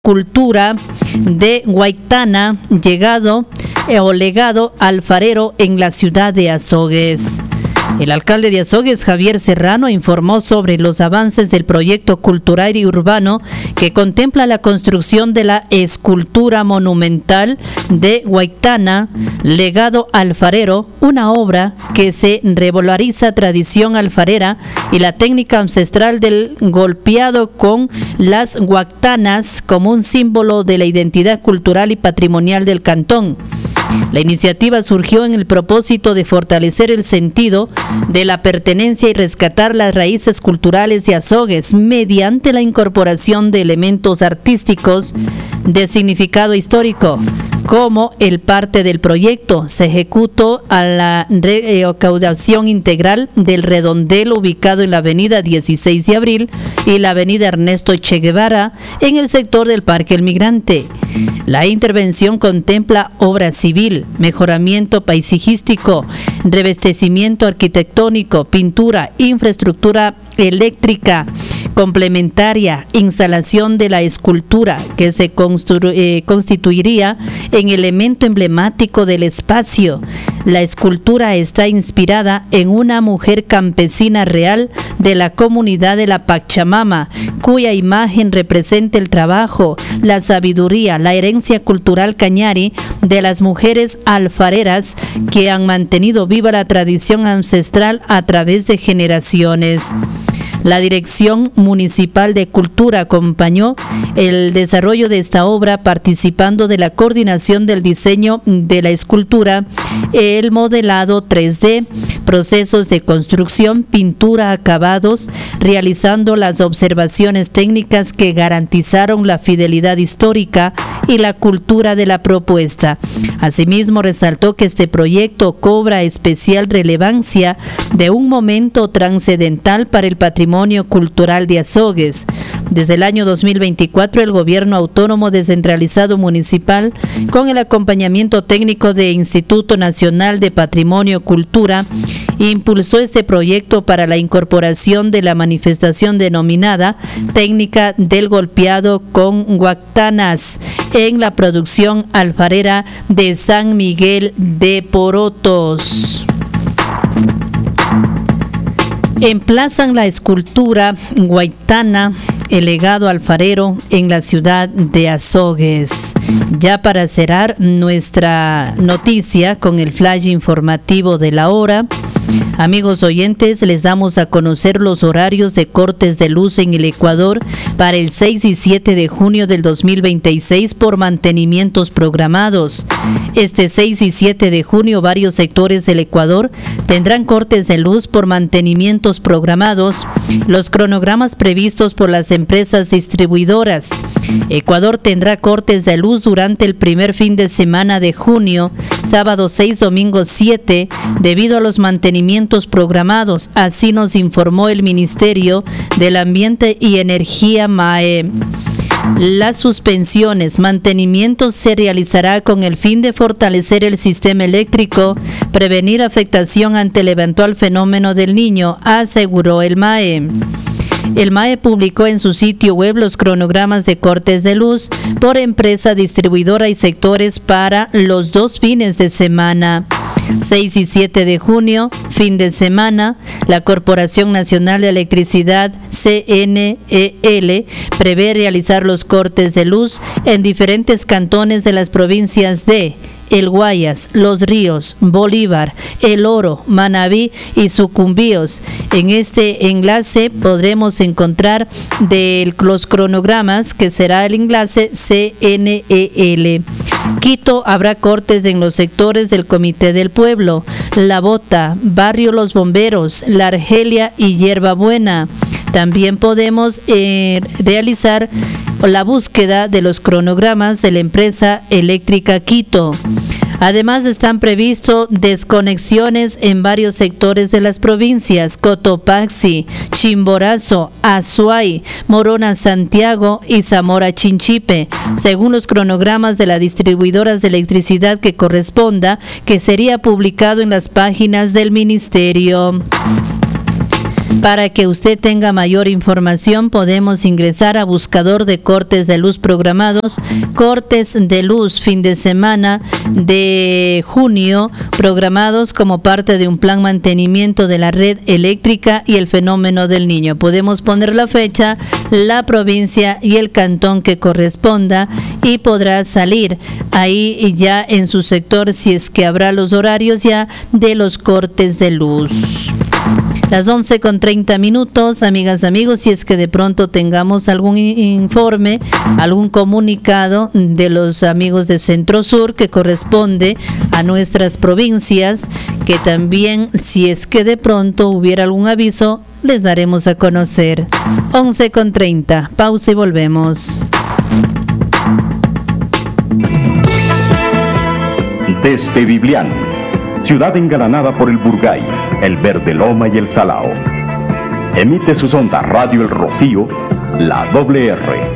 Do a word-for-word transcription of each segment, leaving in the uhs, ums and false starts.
Cultura de Guaitana, llegado eh, o legado alfarero en la ciudad de Azogues. El alcalde de Azogues, Javier Serrano, informó sobre los avances del proyecto cultural y urbano que contempla la construcción de la escultura monumental de Guaitana, legado alfarero, una obra que se revaloriza tradición alfarera y la técnica ancestral del golpeado con las guactanas como un símbolo de la identidad cultural y patrimonial del cantón. La iniciativa surgió en el propósito de fortalecer el sentido de la pertenencia y rescatar las raíces culturales de Azogues mediante la incorporación de elementos artísticos de significado histórico. Como el parte del proyecto se ejecutó a la recaudación integral del redondel ubicado en la avenida dieciséis de abril y la avenida Ernesto Che Guevara en el sector del Parque El Migrante. La intervención contempla obra civil, mejoramiento paisajístico, revestecimiento arquitectónico, pintura, infraestructura eléctrica complementaria, instalación de la escultura que se constru- eh, constituiría en elemento emblemático del espacio. La escultura está inspirada en una mujer campesina real de la comunidad de la Pachamama, cuya imagen representa el trabajo, la sabiduría, la herencia cultural cañari de las mujeres alfareras que han mantenido viva la tradición ancestral a través de generaciones. La Dirección Municipal de Cultura acompañó el desarrollo de esta obra participando de la coordinación del diseño de la escultura, el modelado tres D, procesos de construcción, pintura, acabados, realizando las observaciones técnicas que garantizaron la fidelidad histórica y la cultura de la propuesta. Asimismo, resaltó que este proyecto cobra especial relevancia de un momento trascendental para el patrimonio cultural de Azogues. Desde el año dos mil veinticuatro, el Gobierno Autónomo Descentralizado Municipal, con el acompañamiento técnico de Instituto Nacional de Patrimonio Cultura, impulsó este proyecto para la incorporación de la manifestación denominada Técnica del Golpeado con Guactanas en la producción alfarera de San Miguel de Porotos. Emplazan la escultura Guaitana, el legado alfarero, en la ciudad de Azogues. Ya para cerrar nuestra noticia con el flash informativo de la hora, amigos oyentes, les damos a conocer los horarios de cortes de luz en el Ecuador para el seis y siete de junio del dos mil veintiséis por mantenimientos programados. Este seis y siete de junio, varios sectores del Ecuador tendrán cortes de luz por mantenimientos programados. Los cronogramas previstos por las empresas distribuidoras. Ecuador tendrá cortes de luz durante el primer fin de semana de junio, sábado seis, domingo siete, debido a los mantenimientos programados. Así nos informó el Ministerio del Ambiente y Energía M A E. Las suspensiones, mantenimientos se realizará con el fin de fortalecer el sistema eléctrico, prevenir afectación ante el eventual fenómeno del Niño, aseguró el M A E. El M A E publicó en su sitio web los cronogramas de cortes de luz por empresa distribuidora y sectores para los dos fines de semana. seis y siete de junio, fin de semana, la Corporación Nacional de Electricidad, C N E L, prevé realizar los cortes de luz en diferentes cantones de las provincias de El Guayas, Los Ríos, Bolívar, El Oro, Manabí y Sucumbíos. En este enlace podremos encontrar de los cronogramas, que será el enlace C N E L. Quito, habrá cortes en los sectores del Comité del Pueblo, La Bota, Barrio Los Bomberos, La Argelia y Hierbabuena. También podemos eh, realizar la búsqueda de los cronogramas de la empresa eléctrica Quito. Además, están previstos desconexiones en varios sectores de las provincias: Cotopaxi, Chimborazo, Azuay, Morona Santiago y Zamora Chinchipe, según los cronogramas de las distribuidoras de electricidad que corresponda, que sería publicado en las páginas del Ministerio. Para que usted tenga mayor información, podemos ingresar a buscador de cortes de luz programados, cortes de luz fin de semana de junio, programados como parte de un plan mantenimiento de la red eléctrica y el fenómeno del Niño. Podemos poner la fecha, la provincia y el cantón que corresponda y podrá salir ahí ya en su sector si es que habrá los horarios ya de los cortes de luz. Las once con treinta minutos, amigas, amigos, si es que de pronto tengamos algún informe, algún comunicado de los amigos de Centro Sur que corresponde a nuestras provincias, que también si es que de pronto hubiera algún aviso, les daremos a conocer. once con treinta, pausa y volvemos. Desde Biblián, ciudad engalanada por el Burgay, el Verde Loma y el Salao. Emite sus ondas Radio El Rocío, la doble R.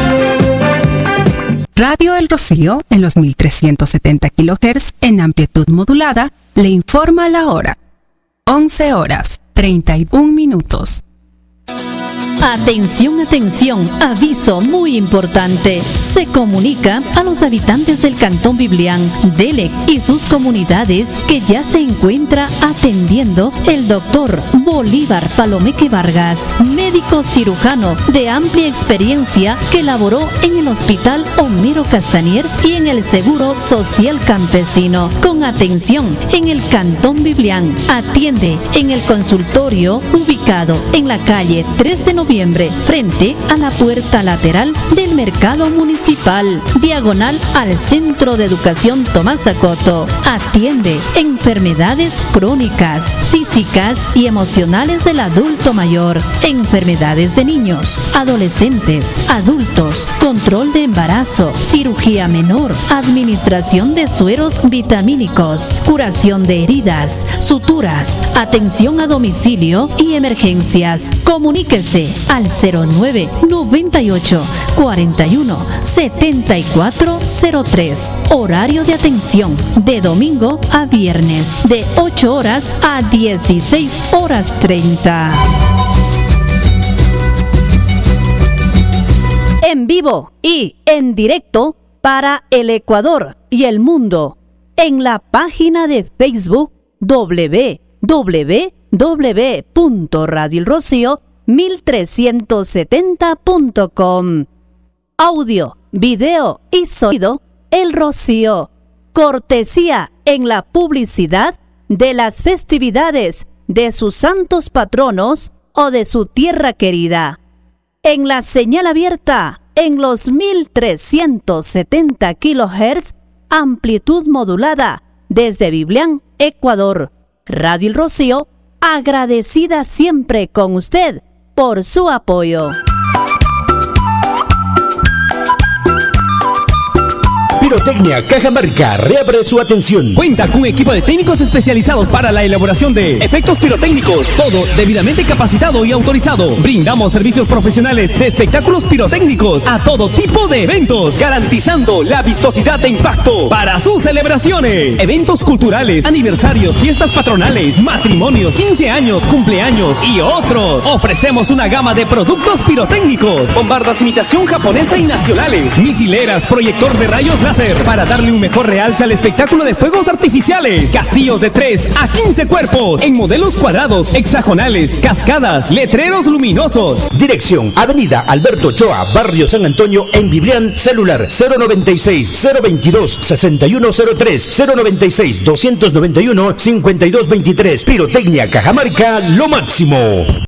Radio El Rocío, en los mil trescientos setenta kilohertz en amplitud modulada, le informa la hora. once horas, treinta y un minutos. Atención, atención, aviso muy importante. Se comunica a los habitantes del Cantón Biblián, Delec y sus comunidades que ya se encuentra atendiendo el doctor Bolívar Palomeque Vargas, médico cirujano de amplia experiencia que laboró en el Hospital Homero Castanier y en el Seguro Social Campesino. Con atención en el Cantón Biblián, atiende en el consultorio ubicado en la calle tres de noviembre, frente a la puerta lateral del mercado municipal, diagonal al Centro de Educación Tomás Acoto. Atiende enfermedades crónicas, físicas y emocionales del adulto mayor, enfermedades de niños, adolescentes, adultos, control de embarazo, cirugía menor, administración de sueros vitamínicos, curación de heridas, suturas, atención a domicilio y emergencias. Comuníquese al cero nueve noventa y ocho cuarenta y uno setenta y cuatro cero tres. Horario de atención de domingo a viernes de ocho horas a dieciséis horas treinta. En vivo y en directo para el Ecuador y el mundo en la página de Facebook doble u doble u doble u punto radio el rocío mil trescientos setenta punto com. Audio, video y sonido El Rocío. Cortesía en la publicidad de las festividades de sus santos patronos o de su tierra querida. En la señal abierta en los mil trescientos setenta kilohertz, amplitud modulada desde Biblián, Ecuador. Radio El Rocío, agradecida siempre con usted por su apoyo. Pirotecnia Cajamarca reabre su atención. Cuenta con un equipo de técnicos especializados para la elaboración de efectos pirotécnicos. Todo debidamente capacitado y autorizado. Brindamos servicios profesionales de espectáculos pirotécnicos a todo tipo de eventos, garantizando la vistosidad de impacto para sus celebraciones. Eventos culturales, aniversarios, fiestas patronales, matrimonios, quince años, cumpleaños y otros. Ofrecemos una gama de productos pirotécnicos, bombardas imitación japonesa y nacionales, misileras, proyector de rayos láser para darle un mejor realce al espectáculo de fuegos artificiales, castillos de tres a quince cuerpos en modelos cuadrados, hexagonales, cascadas, letreros luminosos. Dirección: Avenida Alberto Ochoa, Barrio San Antonio, en Biblián. Celular cero noventa y seis, cero veintidós, sesenta y uno cero tres, cero noventa y seis, doscientos noventa y uno, cincuenta y dos veintitrés. Pirotecnia Cajamarca, lo máximo.